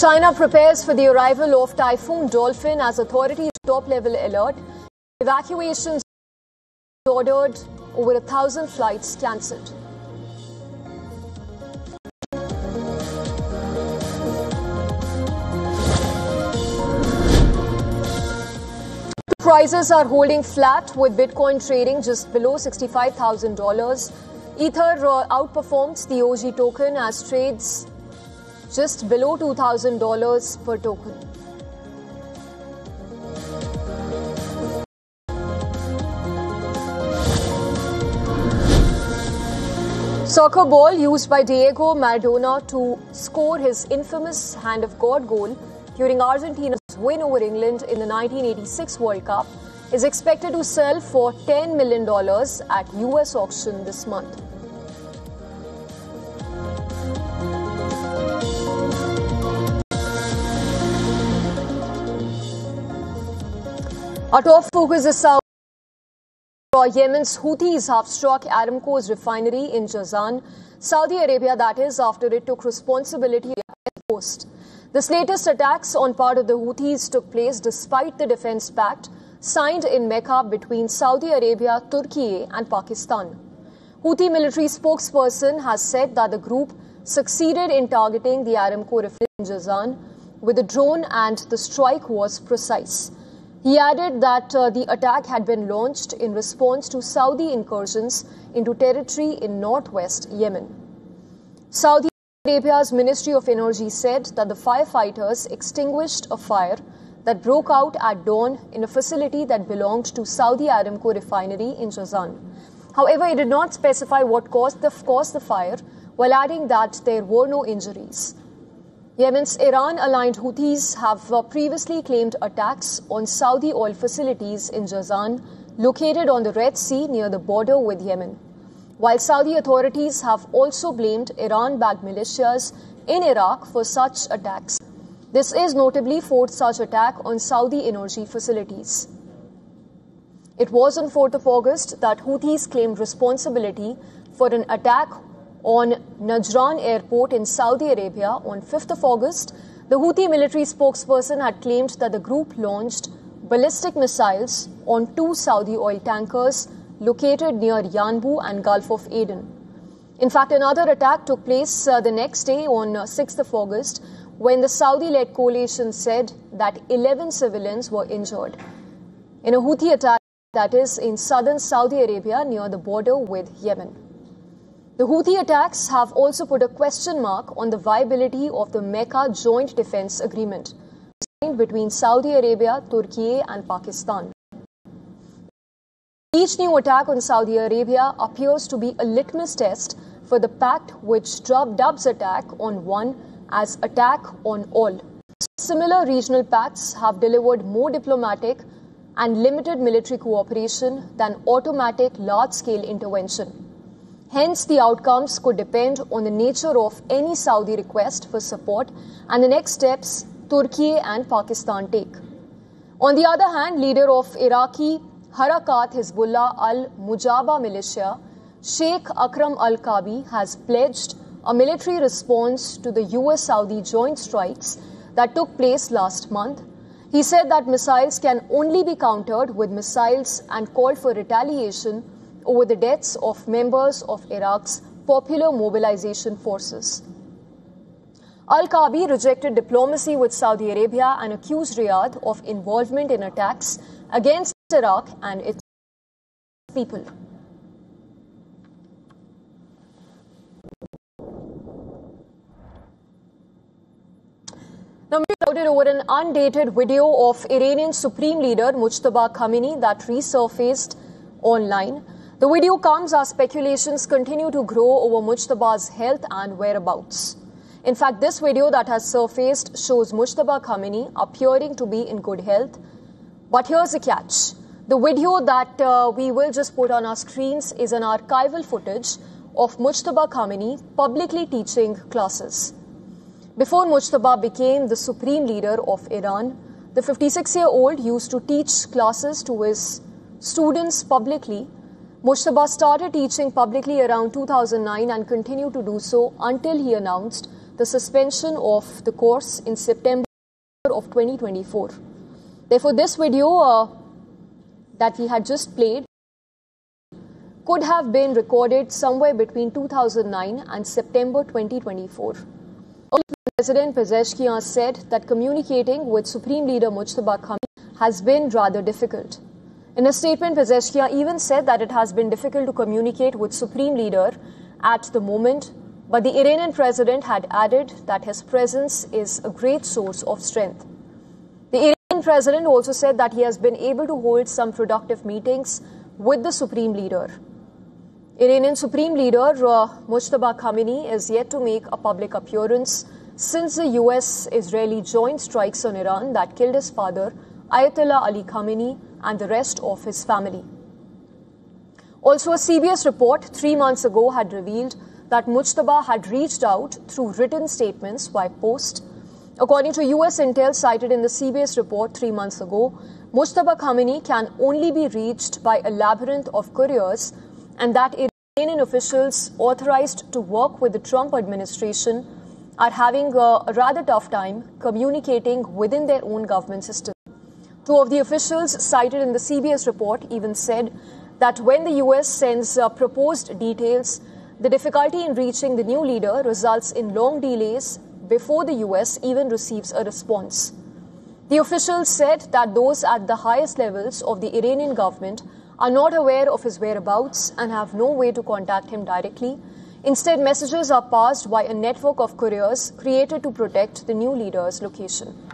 China prepares for the arrival of Typhoon Dolphin as authorities top-level alert. Evacuations ordered, over 1,000 flights cancelled. Prices are holding flat with Bitcoin trading just below $65,000. Ether outperforms the OG token as trades just below $2,000 per token. Soccer ball used by Diego Maradona to score his infamous Hand of God goal during Argentina's win over England in the 1986 World Cup is expected to sell for $10 million at US auction this month. Our top focus is Saudi. Yemen's Houthis have struck Aramco's refinery in Jazan, Saudi Arabia, that is, after it took responsibility of the coast. This latest attacks on part of the Houthis took place despite the defense pact signed in Mecca between Saudi Arabia, Turkey and Pakistan. Houthi military spokesperson has said that the group succeeded in targeting the Aramco refinery in Jazan with a drone and the strike was precise. He added that the attack had been launched in response to Saudi incursions into territory in northwest Yemen. Saudi Arabia's Ministry of Energy said that the firefighters extinguished a fire that broke out at dawn in a facility that belonged to Saudi Aramco refinery in Jazan. However, it did not specify what caused the fire, while adding that there were no injuries. Yemen's Iran-aligned Houthis have previously claimed attacks on Saudi oil facilities in Jazan, located on the Red Sea near the border with Yemen, while Saudi authorities have also blamed Iran-backed militias in Iraq for such attacks. This is notably fourth such attack on Saudi energy facilities. It was on 4th of August that Houthis claimed responsibility for an attack on Najran airport in Saudi Arabia. On 5th of August, the Houthi military spokesperson had claimed that the group launched ballistic missiles on 2 Saudi oil tankers located near Yanbu and Gulf of Aden. In fact, another attack took place the next day on 6th of August when the Saudi-led coalition said that 11 civilians were injured in a Houthi attack that is in southern Saudi Arabia near the border with Yemen. The Houthi attacks have also put a question mark on the viability of the Mecca Joint Defense Agreement signed between Saudi Arabia, Turkey and Pakistan. Each new attack on Saudi Arabia appears to be a litmus test for the pact which dubs attack on one as attack on all. Similar regional pacts have delivered more diplomatic and limited military cooperation than automatic large-scale intervention. Hence, the outcomes could depend on the nature of any Saudi request for support and the next steps Turkey and Pakistan take. On the other hand, leader of Iraqi Harakat Hezbollah al-Mujaba militia, Sheikh Akram al-Kabi, has pledged a military response to the US-Saudi joint strikes that took place last month. He said that missiles can only be countered with missiles and called for retaliation over the deaths of members of Iraq's Popular Mobilization Forces. Al-Kabi rejected diplomacy with Saudi Arabia and accused Riyadh of involvement in attacks against Iraq and its people. Now, we reported over an undated video of Iranian Supreme Leader Mujtaba Khamenei that resurfaced online. The video comes as speculations continue to grow over Mujtaba's health and whereabouts. In fact, this video that has surfaced shows Mujtaba Khamenei appearing to be in good health. But here's the catch. The video that we will just put on our screens is an archival footage of Mujtaba Khamenei publicly teaching classes. Before Mujtaba became the supreme leader of Iran, the 56-year-old used to teach classes to his students publicly. Mujtaba started teaching publicly around 2009 and continued to do so until he announced the suspension of the course in September of 2024. Therefore, this video that we had just played could have been recorded somewhere between 2009 and September 2024. President Pezeshkian said that communicating with Supreme Leader Mujtaba Khameni has been rather difficult. In a statement, Pezeshkian even said that it has been difficult to communicate with Supreme Leader at the moment, but the Iranian president had added that his presence is a great source of strength. The Iranian president also said that he has been able to hold some productive meetings with the Supreme Leader. Iranian Supreme Leader Mujtaba Khameni is yet to make a public appearance since the US-Israeli joint strikes on Iran that killed his father, Ayatollah Ali Khamenei, and the rest of his family. Also, a CBS report 3 months ago had revealed that Mujtaba had reached out through written statements by post. According to US intel cited in the CBS report 3 months ago, Mujtaba Khameni can only be reached by a labyrinth of couriers, and that Iranian officials authorized to work with the Trump administration are having a rather tough time communicating within their own government system. Two of the officials cited in the CBS report even said that when the US sends proposed details, the difficulty in reaching the new leader results in long delays before the US even receives a response. The officials said that those at the highest levels of the Iranian government are not aware of his whereabouts and have no way to contact him directly. Instead, messages are passed by a network of couriers created to protect the new leader's location.